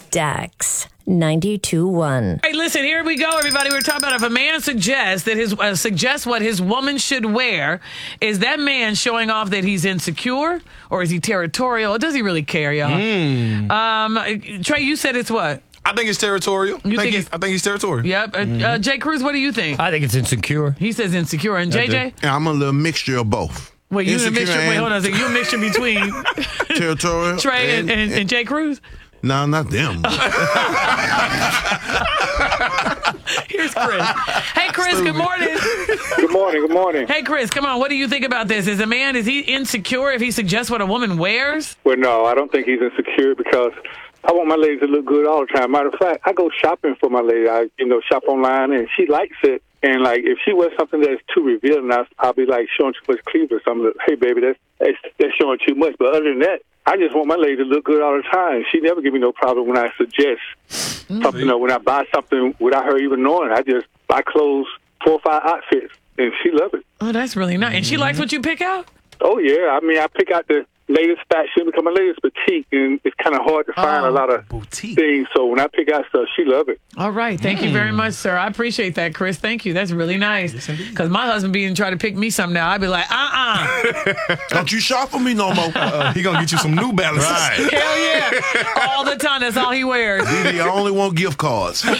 Dax 92.1. Hey, listen, here we go, everybody. We're talking about if a man suggests that suggests what his woman should wear, is that man showing off that he's insecure or is he territorial? Or does he really care, y'all? Trey, you said it's what? I think it's territorial. I think he's territorial. Yep. Jay Cruz, what do you think? I think it's insecure. He says insecure. And JJ? And I'm a little mixture of both. Wait, you a mixture? Wait, hold on a second. You a mixture between territorial Trey and Jay Cruz? No, not them. Here's Chris. Hey, Chris, good morning. Good morning, good morning. Hey, Chris, come on. What do you think about this? Is he insecure if he suggests what a woman wears? Well, no, I don't think he's insecure because I want my lady to look good all the time. Matter of fact, I go shopping for my lady. I, shop online, and she likes it. And, if she wears something that's too revealing, I'll be, showing too much cleavage. So I'm like, hey, baby, that's showing too much. But other than that, I just want my lady to look good all the time. She never give me no problem when I suggest something or when I buy something without her even knowing. I just buy clothes, 4 or 5 outfits, and she loves it. Oh, that's really nice. And she likes what you pick out? Oh, yeah. I mean, I pick out the latest fashion because my lady's petite, and it's kind of hard to find a lot of things. So when I pick out stuff, she loves it. All right. Thank you very much, sir. I appreciate that, Chris. Thank you. That's really nice. Because my husband try to pick me something now. I'd be like, Don't you shop for me no more. He going to get you some New Balances. Right. Hell yeah. All the time. That's all he wears. I only want gift cards. Hey,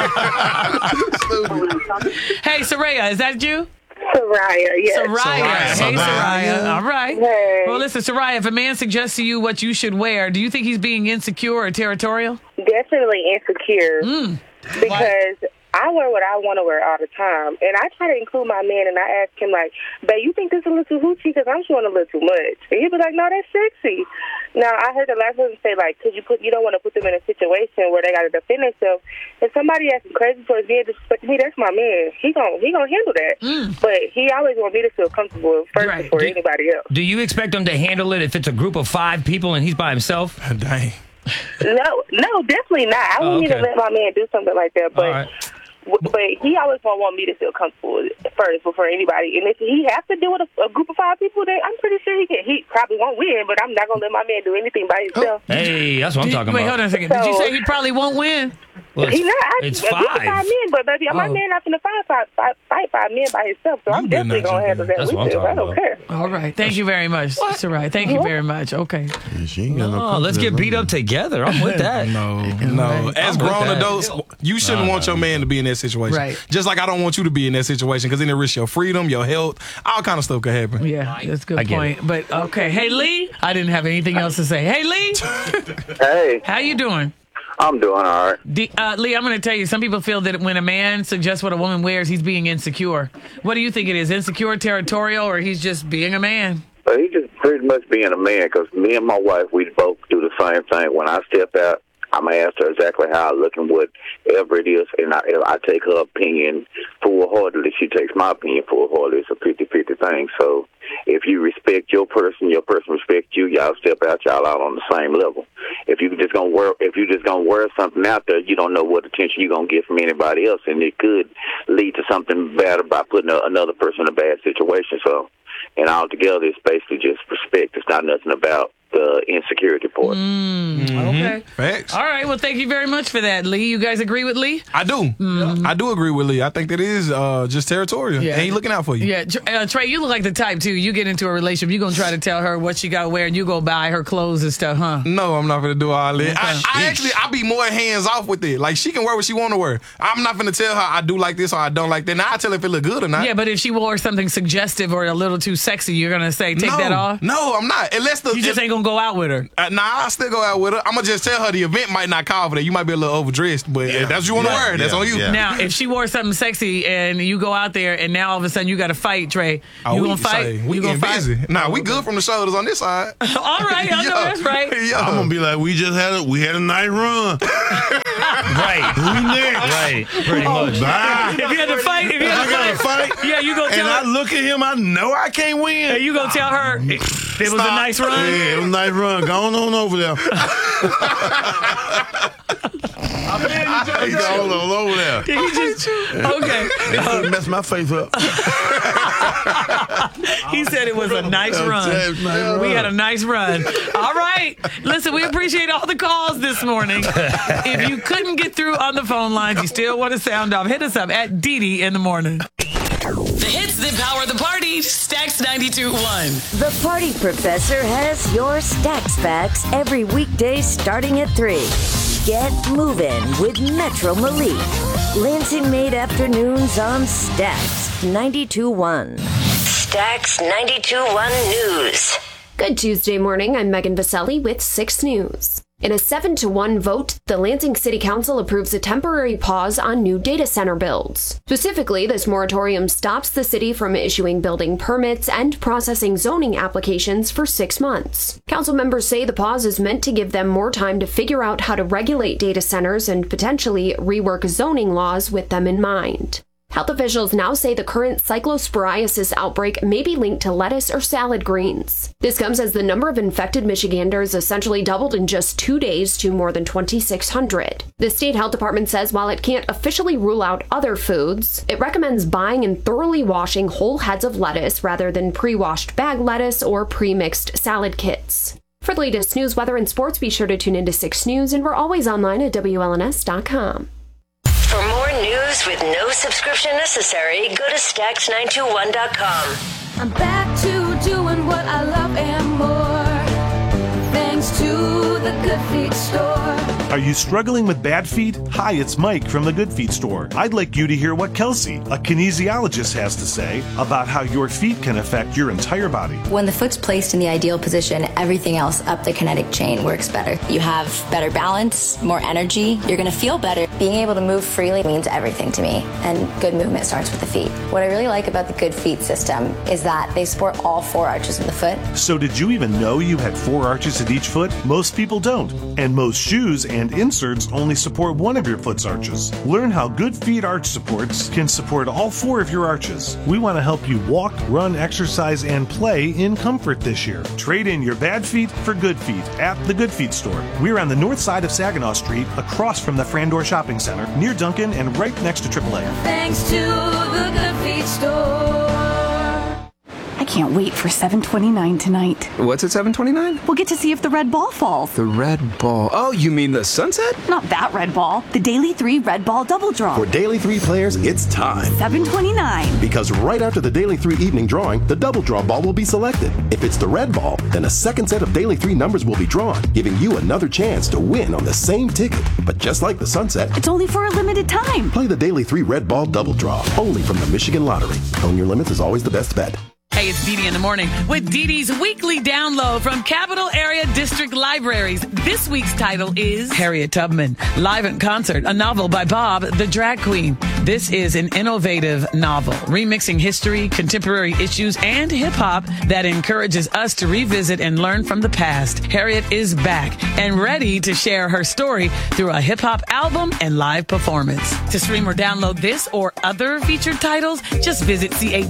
Soraya, is that you? Soraya, yes. Soraya. Hey, Soraya. All right. Hey. Well, listen, Soraya, if a man suggests to you what you should wear, do you think he's being insecure or territorial? Definitely insecure. Because I wear what I want to wear all the time. And I try to include my man, and I ask him, babe, you think this is a little too hoochie? Because I'm showing a little too much. And he'd be like, no, that's sexy. Now, I heard the last person say, you don't want to put them in a situation where they got to defend themselves. If somebody acting crazy for his being disrespectful to me, that's my man. He gonna handle that. But he always want me to feel comfortable first before anybody else. Do you expect him to handle it if it's a group of 5 people and he's by himself? Dang. No, definitely not. I wouldn't even let my man do something like that. But but he always gonna want me to feel comfortable first before anybody. And if he has to deal with a group of 5 people, then I'm pretty sure he probably won't win. But I'm not gonna let my man do anything by himself. Hey, that's what I'm talking about. Wait, hold on a second. Did you say he probably won't win? Well, it's 5 men, but baby, my man not gonna fight 5 men by himself. So I'm definitely gonna handle that with him. I don't care. All right, thank you very much, Soraya. Thank you very much. Okay. She ain't got no let's get beat up together. I'm with that. No. As grown adults, you shouldn't want your man to be in that situation. Right. Just like I don't want you to be in that situation because then it risks your freedom, your health, all kind of stuff could happen. Yeah, that's a good point. But okay, hey Lee, I didn't have anything else to say. Hey Lee, Hey, how you doing? I'm doing all right. Lee, I'm going to tell you, some people feel that when a man suggests what a woman wears, he's being insecure. What do you think it is? Insecure, territorial, or he's just being a man? But he's just pretty much being a man because me and my wife, we both do the same thing. When I step out, I'm going to ask her exactly how I look and whatever it is, and I take her opinion full-heartedly. She takes my opinion full-heartedly. It's a 50-50 thing. So if you respect your person respects you, y'all step out, y'all out on the same level. If you just gonna wear something out there, you don't know what attention you're gonna get from anybody else, and it could lead to something bad by putting another person in a bad situation. So, and altogether, it's basically just respect. It's not nothing about the insecurity part. Okay. Facts. All right. Well, thank you very much for that, Lee. You guys agree with Lee? I do. I do agree with Lee. I think that is just territorial. Yeah. And he looking out for you. Yeah. Trey, you look like the type, too. You get into a relationship, you're going to try to tell her what she got to wear, and you go buy her clothes and stuff, huh? No, I'm not going to do all that. Okay. I'll be more hands off with it. Like, she can wear what she want to wear. I'm not going to tell her I do like this or I don't like that. Now, I tell her if it look good or not. Yeah, but if she wore something suggestive or a little too sexy, you're going to say, take that off? No, I'm not. Unless you just ain't going to go out with her. I still go out with her. I'm going to just tell her the event might not call for that. You might be a little overdressed, but if that's what you want to wear. That's on you. Yeah. Now, if she wore something sexy and you go out there and now all of a sudden you got to fight, Trey, you going to fight? We getting busy. Nah, we good from the shoulders on this side. All right, I know that's right. I'm going to be like, we had a nice run. Right. Who next? Right. Pretty much. Bye. If you had to fight, I got to fight. Yeah, you go tell and her. I look at him, I know I can't win. And you go tell her it was a nice run. Yeah, it was a nice run. Go on over there. Go on over there. Okay. Mess my face up. He said it was a nice run. We had a nice run. All right. Listen, we appreciate all the calls this morning. If you couldn't get through on the phone lines, you still want to sound off, hit us up at Didi in the morning. The hits that power the party. Stacks 92.1. The Party Professor has your Stacks Facts every weekday starting at 3. Get moving with Metro Malik. Lansing Made Afternoons on Stacks 92.1. Stacks 92.1 News. Good Tuesday morning. I'm Megan Vaselli with 6 News. In a 7-1 vote, the Lansing City Council approves a temporary pause on new data center builds. Specifically, this moratorium stops the city from issuing building permits and processing zoning applications for 6 months. Council members say the pause is meant to give them more time to figure out how to regulate data centers and potentially rework zoning laws with them in mind. Health officials now say the current cyclosporiasis outbreak may be linked to lettuce or salad greens. This comes as the number of infected Michiganders essentially doubled in just 2 days to more than 2,600. The state health department says while it can't officially rule out other foods, it recommends buying and thoroughly washing whole heads of lettuce rather than pre-washed bag lettuce or pre-mixed salad kits. For the latest news, weather, and sports, be sure to tune into 6 News, and we're always online at WLNS.com. For more news with no subscription necessary, go to Stacks921.com. I'm back to doing what I love and more, thanks to the Good Feet store. Are you struggling with bad feet? Hi, it's Mike from the Good Feet store. I'd like you to hear what Kelsey, a kinesiologist, has to say about how your feet can affect your entire body. When the foot's placed in the ideal position, everything else up the kinetic chain works better. You have better balance, more energy, you're going to feel better. Being able to move freely means everything to me, and good movement starts with the feet. What I really like about the Good Feet system is that they support all 4 arches of the foot. So did you even know you had 4 arches at each foot? Most people don't, and most shoes and inserts only support one of your foot's arches. Learn how Good Feet arch supports can support all 4 of your arches. We want to help you walk, run, exercise, and play in comfort this year. Trade in your bad feet for good feet at the Good Feet store. We're on the north side of Saginaw Street, across from the Frandor Shopping Center, near Duncan, and right next to AAA. Thanks to the Good Feet store. I can't wait for 7:29 tonight. What's at 7:29? We'll get to see if the red ball falls. The red ball. Oh, you mean the sunset? Not that red ball. The Daily 3 Red Ball Double Draw. For Daily 3 players, it's time. 7:29. Because right after the Daily 3 evening drawing, the double draw ball will be selected. If it's the red ball, then a second set of Daily 3 numbers will be drawn, giving you another chance to win on the same ticket. But just like the sunset, it's only for a limited time. Play the Daily 3 Red Ball Double Draw, only from the Michigan Lottery. Own your limits is always the best bet. Hey, it's Didi in the morning with Didi's weekly download from Capital Area District Libraries. This week's title is Harriet Tubman, Live in Concert, a novel by Bob the Drag Queen. This is an innovative novel, remixing history, contemporary issues, and hip-hop that encourages us to revisit and learn from the past. Harriet is back and ready to share her story through a hip-hop album and live performance. To stream or download this or other featured titles, just visit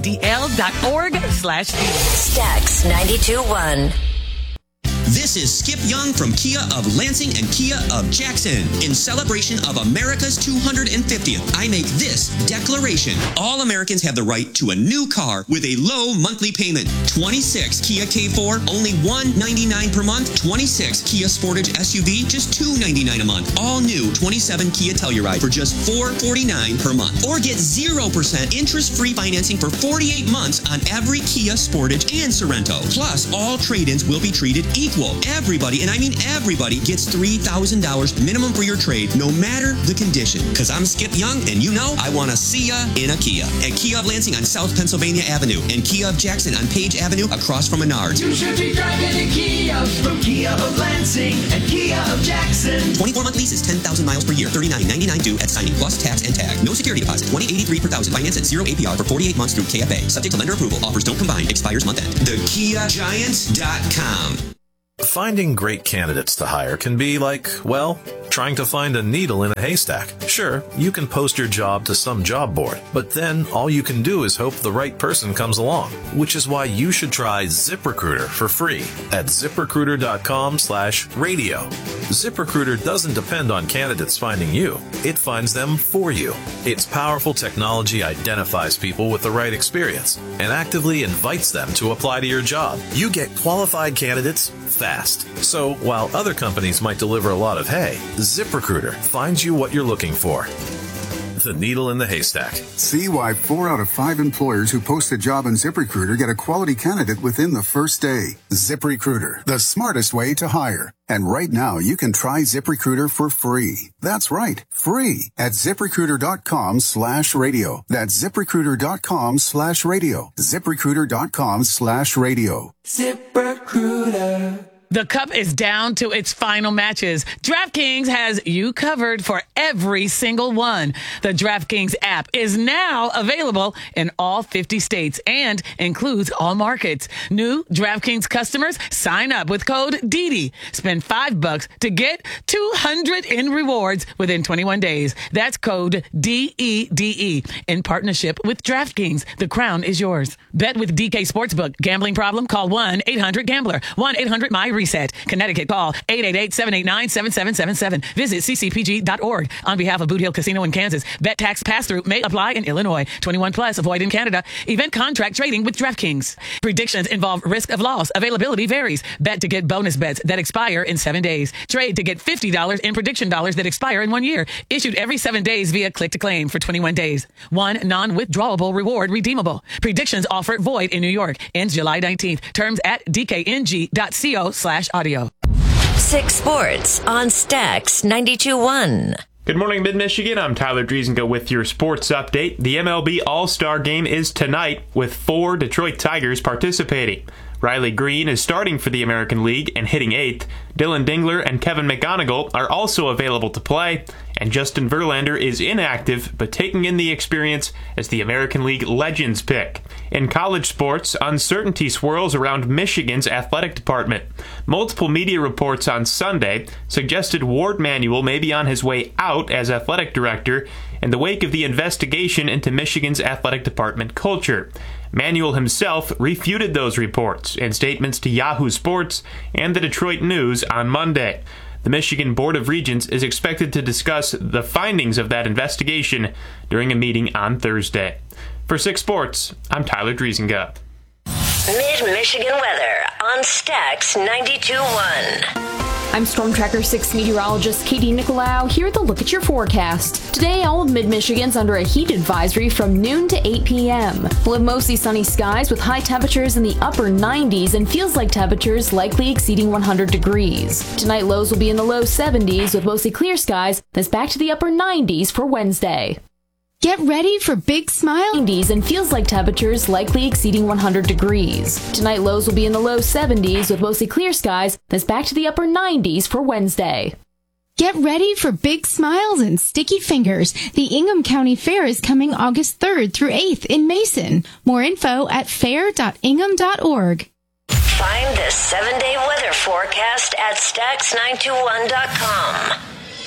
cadl.org/Stacks 92.1. This is Skip Young from Kia of Lansing and Kia of Jackson. In celebration of America's 250th, I make this declaration. All Americans have the right to a new car with a low monthly payment. 26 Kia K4, only $199 per month. 26 Kia Sportage SUV, just $299 a month. All new 27 Kia Telluride for just $449 per month. Or get 0% interest-free financing for 48 months on every Kia Sportage and Sorento. Plus, all trade-ins will be treated equal. Everybody, and I mean everybody, gets $3,000 minimum for your trade, no matter the condition. Because I'm Skip Young, and you know I want to see ya in a Kia. At Kia of Lansing on South Pennsylvania Avenue, and Kia of Jackson on Page Avenue across from Menards. You should be driving a Kia from Kia of Lansing and Kia of Jackson. 24-month lease is 10,000 miles per year, $39.99 due at signing, plus tax and tag. No security deposit, $20.83 per thousand. Finance at 0 APR for 48 months through KFA. Subject to lender approval. Offers don't combine. Expires month end. TheKiaGiant.com. Finding great candidates to hire can be like, well, trying to find a needle in a haystack. Sure, you can post your job to some job board, but then all you can do is hope the right person comes along, which is why you should try ZipRecruiter for free at ZipRecruiter.com/radio. ZipRecruiter doesn't depend on candidates finding you. It finds them for you. Its powerful technology identifies people with the right experience and actively invites them to apply to your job. You get qualified candidates fast. So while other companies might deliver a lot of hay, ZipRecruiter finds you what you're looking for. The needle in the haystack. See why 4 out of 5 employers who post a job on ZipRecruiter get a quality candidate within the first day. ZipRecruiter, the smartest way to hire. And right now, you can try ZipRecruiter for free. That's right, free at ZipRecruiter.com/radio. That's ZipRecruiter.com/radio. ZipRecruiter.com/radio. ZipRecruiter. The Cup is down to its final matches. DraftKings has you covered for every single one. The DraftKings app is now available in all 50 states and includes all markets. New DraftKings customers sign up with code DD. Spend $5 to get $200 in rewards within 21 days. That's code DEDE in partnership with DraftKings. The crown is yours. Bet with DK Sportsbook. Gambling problem? Call 1-800-GAMBLER. 1-800-MY-RESET. Connecticut, call 888-789-7777. Visit ccpg.org. On behalf of Boot Hill Casino in Kansas, bet tax pass-through may apply in Illinois. 21 plus, avoid in Canada. Event contract trading with DraftKings. Predictions involve risk of loss. Availability varies. Bet to get bonus bets that expire in 7 days. Trade to get $50 in prediction dollars that expire in 1 year. Issued every 7 days via click to claim for 21 days. One non-withdrawable reward redeemable. Predictions offer void in New York. Ends July 19th. Terms at dkng.co/audio. 6 Sports on Stax 92.1. Good morning, Mid-Michigan. I'm Tyler Driesenko with your sports update. The MLB All-Star Game is tonight with 4 Detroit Tigers participating. Riley Green is starting for the American League and hitting 8th. Dylan Dingler and Kevin McGonigal are also available to play. And Justin Verlander is inactive, but taking in the experience as the American League Legends pick. In college sports, uncertainty swirls around Michigan's athletic department. Multiple media reports on Sunday suggested Ward Manuel may be on his way out as athletic director in the wake of the investigation into Michigan's athletic department culture. Manuel himself refuted those reports in statements to Yahoo Sports and the Detroit News on Monday. The Michigan Board of Regents is expected to discuss the findings of that investigation during a meeting on Thursday. For 6 Sports, I'm Tyler Driesenko. Mid-Michigan weather on Stax 92.1. I'm Storm Tracker 6 meteorologist Katie Nicolau. Here with a look at your forecast. Today, all of mid-Michigan's under a heat advisory from noon to 8 p.m. We'll have mostly sunny skies with high temperatures in the upper 90s and feels like temperatures likely exceeding 100 degrees. Tonight, lows will be in the low 70s with mostly clear skies. That's back to the upper 90s for Wednesday. Get ready for big smile 90s and feels like temperatures likely exceeding 100 degrees. Tonight, lows will be in the low 70s with mostly clear skies. That's back to the upper 90s for Wednesday. Get ready for big smiles and sticky fingers. The Ingham County Fair is coming August 3rd through 8th in Mason. More info at fair.ingham.org. Find the 7-day weather forecast at Stax921.com.